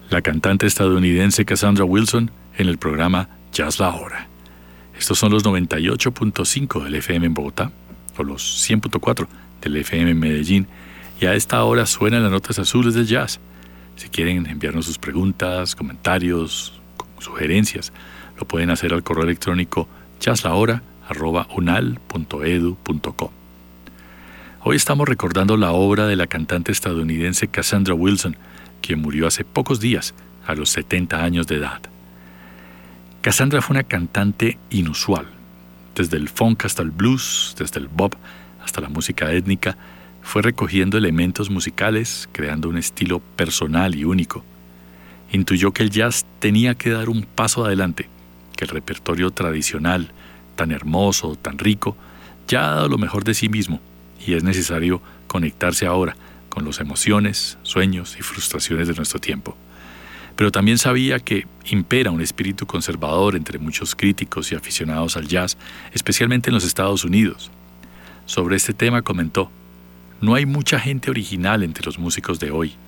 la cantante estadounidense Cassandra Wilson en el programa Jazz La Hora. Estos son los 98.5 del FM en Bogotá, o los 100.4 del FM en Medellín, y a esta hora suenan las notas azules del jazz. Si quieren enviarnos sus preguntas, comentarios, sugerencias, lo pueden hacer al correo electrónico jazzlahora@unal.edu.co. Hoy estamos recordando la obra de la cantante estadounidense Cassandra Wilson, quien murió hace pocos días, a los 70 años de edad. Cassandra fue una cantante inusual. Desde el funk hasta el blues, desde el bop hasta la música étnica, fue recogiendo elementos musicales, creando un estilo personal y único. Intuyó que el jazz tenía que dar un paso adelante, que el repertorio tradicional, tan hermoso, tan rico, ya ha dado lo mejor de sí mismo y es necesario conectarse ahora con las emociones, sueños y frustraciones de nuestro tiempo. Pero también sabía que impera un espíritu conservador entre muchos críticos y aficionados al jazz, especialmente en los Estados Unidos. Sobre este tema comentó: "No hay mucha gente original entre los músicos de hoy.